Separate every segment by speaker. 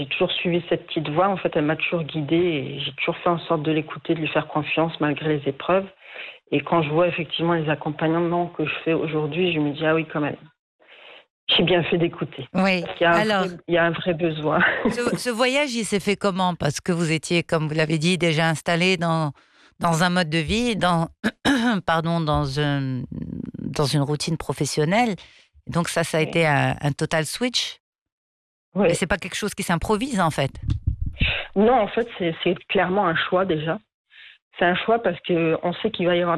Speaker 1: j'ai toujours suivi cette petite voix. En fait, elle m'a toujours guidée et j'ai toujours fait en sorte de l'écouter, de lui faire confiance malgré les épreuves. Et quand je vois effectivement les accompagnements que je fais aujourd'hui, je me dis, ah oui, quand même, j'ai bien fait d'écouter.
Speaker 2: Oui.
Speaker 1: Parce qu'il
Speaker 2: Alors,
Speaker 1: il y a un vrai besoin.
Speaker 2: ce voyage, il s'est fait comment? Parce que vous étiez, comme vous l'avez dit, déjà installé dans un mode de vie, pardon, dans une routine professionnelle. Donc ça a
Speaker 1: Oui.
Speaker 2: été un total switch. Mais
Speaker 1: Oui.
Speaker 2: c'est pas quelque chose qui s'improvise, en fait.
Speaker 1: Non, en fait, c'est clairement un choix déjà. C'est un choix parce qu'on sait qu'il va y avoir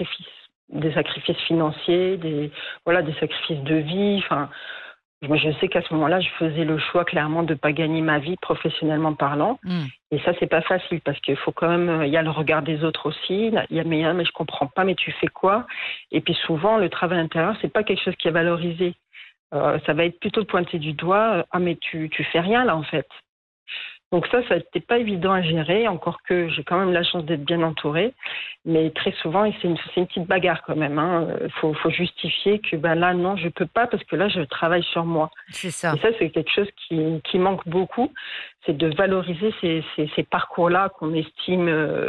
Speaker 1: des sacrifices financiers, voilà, des sacrifices de vie. Enfin, moi, je sais qu'à ce moment-là, je faisais le choix clairement de ne pas gagner ma vie professionnellement parlant.
Speaker 2: Hmm.
Speaker 1: Et ça, c'est pas facile parce qu'il faut quand même, il y a le regard des autres aussi. Il y a mais je comprends pas, mais tu fais quoi? Et puis souvent, le travail intérieur, c'est pas quelque chose qui est valorisé. Ça va être plutôt pointé du doigt. Ah, mais tu fais rien là en fait. Donc ça n'était pas évident à gérer, encore que j'ai quand même la chance d'être bien entourée. Mais très souvent, c'est une petite bagarre quand même. Faut justifier que ben là, non, je peux pas parce que là, je travaille sur moi.
Speaker 2: C'est
Speaker 1: Et
Speaker 2: ça.
Speaker 1: ça, c'est quelque chose qui manque beaucoup, c'est de valoriser ces parcours-là qu'on estime,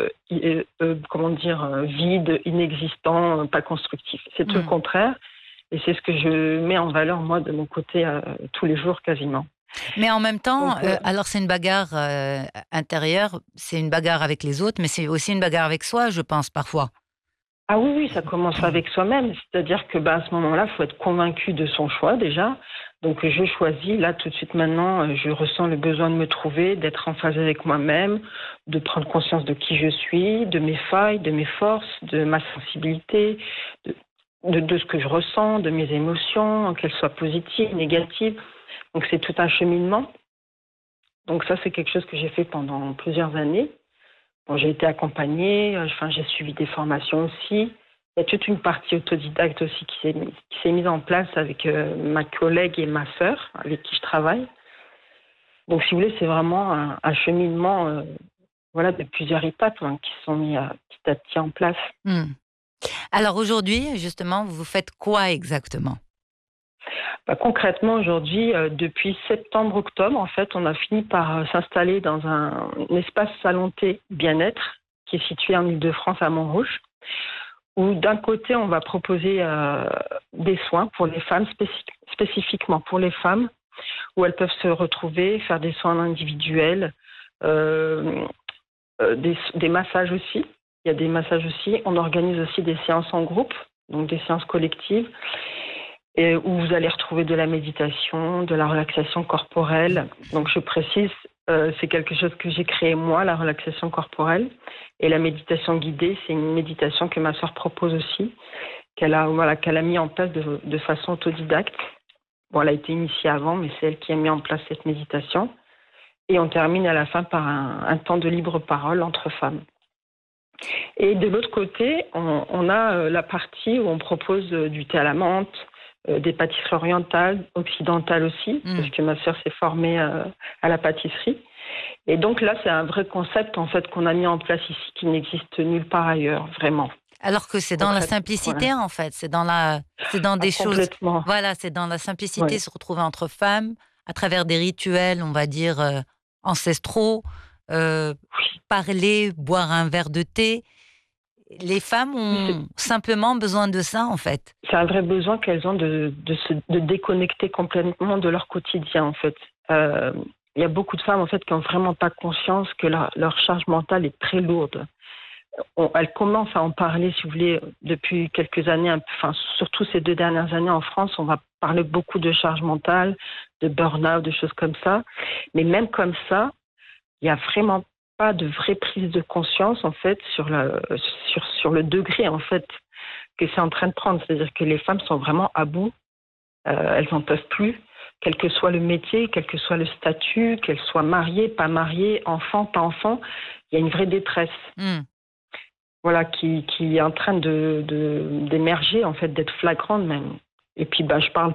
Speaker 1: comment dire, vides, inexistants, pas constructifs. C'est tout le
Speaker 2: Hmm.
Speaker 1: contraire. Et c'est ce que je mets en valeur, moi, de mon côté, tous les jours quasiment.
Speaker 2: Mais en même temps,
Speaker 1: Donc,
Speaker 2: alors c'est une bagarre intérieure, c'est une bagarre avec les autres, mais c'est aussi une bagarre avec soi, je pense, parfois.
Speaker 1: ah oui, oui, ça commence avec soi-même. C'est-à-dire que à ce moment-là, il faut être convaincu de son choix déjà. Donc je choisis, là tout de suite maintenant, je ressens le besoin de me trouver, d'être en phase avec moi-même, de prendre conscience de qui je suis, de mes failles, de mes forces, de ma sensibilité, de ce que je ressens, de mes émotions, qu'elles soient positives, négatives. Donc c'est tout un cheminement. Donc ça, c'est quelque chose que j'ai fait pendant plusieurs années. Bon, j'ai été accompagnée, j'ai suivi des formations aussi. Il y a toute une partie autodidacte aussi qui s'est mise en place avec ma collègue et ma sœur, avec qui je travaille. Donc, si vous voulez, c'est vraiment un cheminement voilà, de plusieurs étapes qui sont mis petit à petit en place.
Speaker 2: Hmm. Alors aujourd'hui, justement, vous faites quoi exactement?
Speaker 1: Bah, concrètement, aujourd'hui, depuis septembre-octobre, en fait, on a fini par s'installer dans un espace salon-thé bien-être qui est situé en Île-de-France à Montrouge, où d'un côté, on va proposer des soins pour les femmes, spécifiquement pour les femmes, où elles peuvent se retrouver, faire des soins individuels, euh, des massages aussi. Il y a des massages aussi. On organise aussi des séances en groupe, donc des séances collectives, et où vous allez retrouver de la méditation, de la relaxation corporelle. Donc je précise, c'est quelque chose que j'ai créé moi, la relaxation corporelle. Et la méditation guidée, c'est une méditation que ma sœur propose aussi, qu'elle a mis en place de façon autodidacte. Bon, elle a été initiée avant, mais c'est elle qui a mis en place cette méditation. Et on termine à la fin par un temps de libre parole entre femmes. Et de l'autre côté, on a la partie où on propose du thé à la menthe, des pâtisseries orientales, occidentales aussi,
Speaker 2: Hmm.
Speaker 1: parce que ma sœur s'est formée à la pâtisserie. Et donc là, c'est un vrai concept en fait qu'on a mis en place ici, qui n'existe nulle part ailleurs, vraiment,
Speaker 2: Alors que c'est dans la
Speaker 1: concrètement. Voilà.
Speaker 2: simplicité, en fait, c'est dans
Speaker 1: Ah,
Speaker 2: des choses,
Speaker 1: complètement.
Speaker 2: voilà, c'est dans la simplicité,
Speaker 1: Oui.
Speaker 2: se retrouver entre femmes, à travers des rituels, on va dire, ancestraux, euh, parler, boire un verre de thé. Les femmes
Speaker 1: Oui,
Speaker 2: ont simplement besoin de ça, en fait.
Speaker 1: c'est un vrai besoin qu'elles ont de déconnecter complètement de leur quotidien, en fait. Euh, il y a beaucoup de femmes, en fait, qui n'ont vraiment pas conscience que leur charge mentale est très lourde. Elles commencent à en parler, si vous voulez, depuis quelques années, enfin, surtout ces 2 dernières années en France, on va parler beaucoup de charge mentale, de burn-out, de choses comme ça. Mais même comme ça, il n'y a vraiment pas de vraie prise de conscience, en fait, sur le degré, en fait, que c'est en train de prendre. C'est-à-dire que les femmes sont vraiment à bout, elles n'en peuvent plus, quel que soit le métier, quel que soit le statut, qu'elles soient mariées, pas mariées, enfants, pas enfants, il y a une vraie détresse.
Speaker 2: Hmm.
Speaker 1: Voilà, qui est en train d'émerger, en fait, d'être flagrante même. Et puis,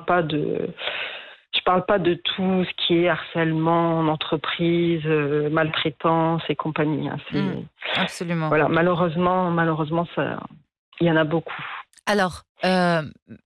Speaker 1: je parle pas de tout ce qui est harcèlement en entreprise, maltraitance et compagnie.
Speaker 2: Hmm. Absolument.
Speaker 1: Voilà, malheureusement, ça, il y en a beaucoup.
Speaker 2: Alors,